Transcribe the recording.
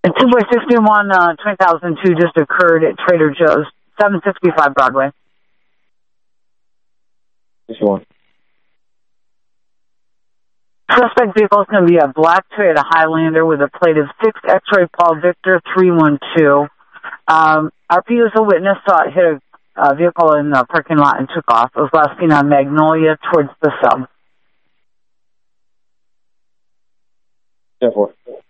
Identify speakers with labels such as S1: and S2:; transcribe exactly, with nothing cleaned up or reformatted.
S1: two by sixty-one, uh, twenty thousand two just occurred at Trader Joe's, seven sixty-five Broadway.
S2: sixty-one.
S1: Suspect vehicle is going to be a black Toyota Highlander with a plate of six X-ray Paul Victor three one two. Um, R P as a witness saw it hit a uh, vehicle in the parking lot and took off. It was last seen on Magnolia towards the sub.
S2: ten four.